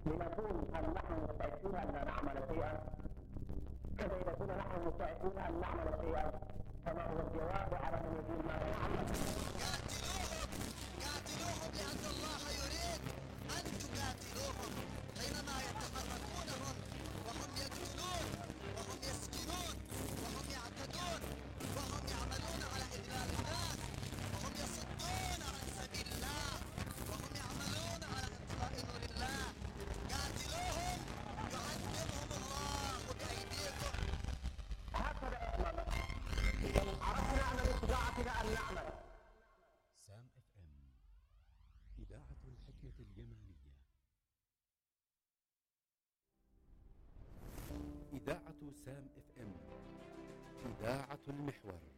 لنقول هل نحن مستعدون أن لا نعمل شيئا؟ كما إذا كنا نحن مستعدون أن نعمل شيئا فما هو الجواب على من يقول ماذا نعمل؟ قاتلوهم لأن الله يريد أن تقاتلوهم حينما يتفرقونهم وهم يقتلون وهم يسجنون وهم يعتدون وهم يعملون على إضلال الناس وهم يصدون عن سبيل الله وهم يعملون على إطفاء نور الله. قاتلوهم يعذبهم الله بأيديكم. هكذا أعمل. إذا عرفنا أن باستطاعتنا أن نعمل. سام اف ام إذاعة الحكمة اليمانية. إذاعة سام اف ام إذاعة المحور.